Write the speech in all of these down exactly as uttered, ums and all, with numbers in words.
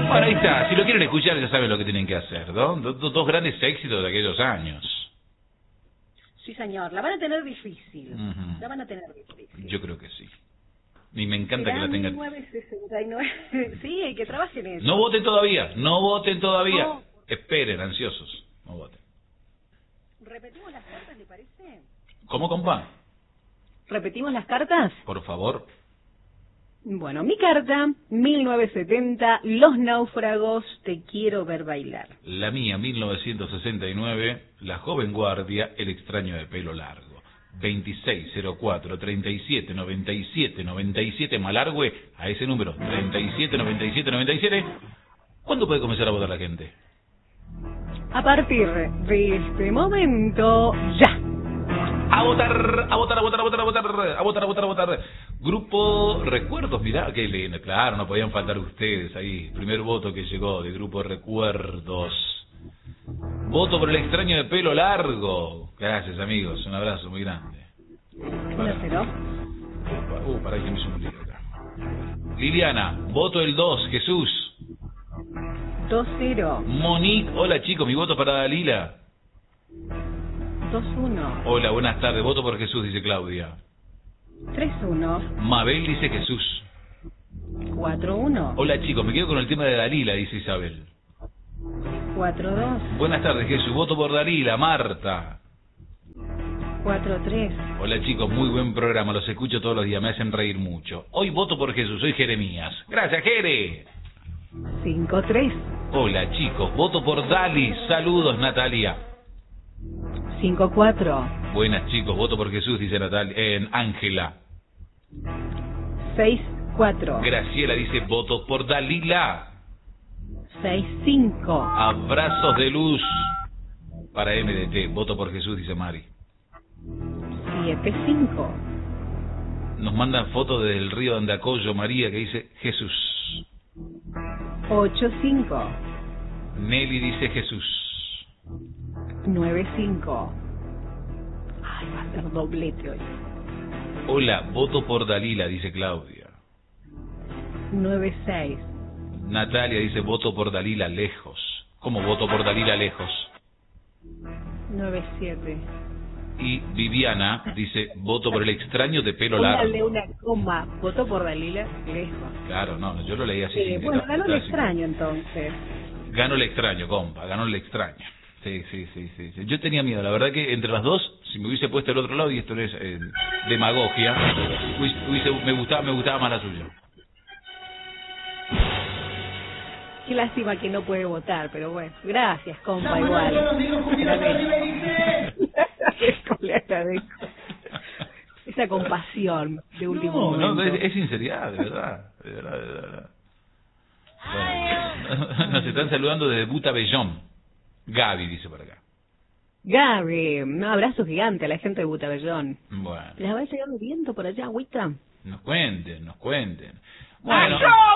Bueno, ahí está. Si lo quieren escuchar, ya saben lo que tienen que hacer, ¿no? Dos, dos grandes éxitos de aquellos años. Sí, señor. La van a tener difícil. Uh-huh. La van a tener difícil. Yo creo que sí. Y me encanta que la tengan. mil novecientos sesenta y nueve. Sí, que trabajen en eso. No voten todavía. No voten todavía. No. Esperen, ansiosos. No voten. ¿Repetimos las cartas, le parece? ¿Cómo, compa? ¿Repetimos las cartas? Por favor. Bueno, mi carta, mil novecientos setenta, Los Náufragos, Te Quiero Ver Bailar. La mía, mil novecientos sesenta y nueve, La Joven Guardia, El Extraño de Pelo Largo. veintiséis cero cuatro treinta y siete noventa y siete noventa y siete, Malargüe, a ese número, treinta y siete noventa y siete noventa y siete. ¿Cuándo puede comenzar a votar la gente? A partir de este momento, ya. A votar, a votar, a votar, a votar, a votar, a votar, a votar, a votar. Grupo Recuerdos, mirá, qué lindo, claro, no podían faltar ustedes ahí. Primer voto que llegó de Grupo Recuerdos. Voto por El Extraño de Pelo Largo. Gracias, amigos, un abrazo muy grande. uno cero. Uh, pará que me hizo un lío acá. Liliana, voto el dos, Jesús. dos cero. Monique, hola chicos, mi voto para Dalila. dos uno. Hola, buenas tardes, voto por Jesús, dice Claudia. tres uno. Mabel dice Jesús. cuatro uno. Hola chicos, me quedo con el tema de Dalila, dice Isabel. cuatro dos. Buenas tardes Jesús, voto por Dalila. Marta. cuatro tres. Hola chicos, muy buen programa, los escucho todos los días, me hacen reír mucho. Hoy voto por Jesús, soy Jeremías. Gracias, Jere. cinco tres. Hola chicos, voto por Dali. Saludos, Natalia. cinco cuatro. Buenas chicos, voto por Jesús, dice Natalia. Eh, Ángela. seis cuatro. Graciela dice voto por Dalila. seis cinco. Abrazos de luz para M D T. Voto por Jesús, dice Mari. siete cinco. Nos mandan fotos del río Andacollo, María, que dice Jesús. ocho cinco. Nelly dice Jesús. nueve cinco. Ay, va a ser doblete hoy. Hola, voto por Dalila, dice Claudia. nueve seis. Natalia dice voto por Dalila lejos. ¿Cómo voto por Dalila lejos? nueve siete. Y Viviana dice voto por El Extraño de Pelo Póngale Largo. una coma. Voto por Dalila lejos. Claro, no, yo lo leí así. Eh, sin bueno, que- ganó el clásico. extraño entonces. Ganó El Extraño, compa, ganó El Extraño. Sí, sí, sí, sí, sí. Yo tenía miedo, la verdad que entre las dos, si me hubiese puesto el otro lado, y esto no es eh, demagogia, hubiese, hubiese- me gustaba, me gustaba más la suya. Qué lástima que no puede votar, pero bueno, gracias, compa, igual. Le agradezco, le agradezco. Esa compasión de último No, momento. no, es, es sinceridad, de verdad, de verdad, de verdad. Bueno, nos están saludando desde Buta Bellón. Gaby dice por acá. Gary, un abrazo gigante a la gente de Butabellón. Bueno, ¿Les va llegando viento por allá, agüita? nos cuenten, nos cuenten. Bueno,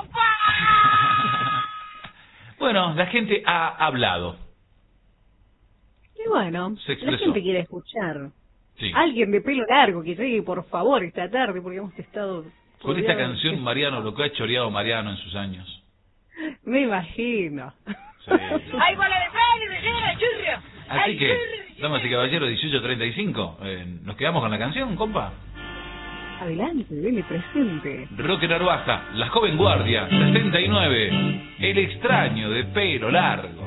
bueno, la gente ha hablado. Y bueno, Se expresó. la gente quiere escuchar. Sí. Alguien de pelo largo que llegue, por favor, esta tarde, porque hemos estado... Con esta rodeados- canción, Mariano, lo que ha choreado Mariano en sus años. Me imagino. Sí. ¡Ay, bola de pan, rellena, churro! Así que, damas y caballeros, dieciocho treinta y cinco, eh, ¿nos quedamos con la canción, compa? Adelante, dele presente. Roque Narvaja, La Joven Guardia, sesenta y nueve, El Extraño de Pelo Largo.